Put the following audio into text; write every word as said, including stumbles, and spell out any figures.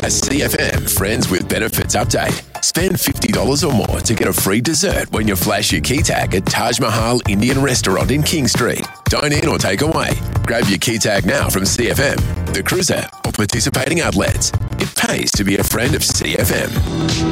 A C F M Friends with Benefits update. Spend fifty dollars or more to get a free dessert when you flash your key tag at Taj Mahal Indian Restaurant in King Street. Dine in or take away. Grab your key tag now from C F M, The Cruiser, or participating outlets. It pays to be a friend of C F M.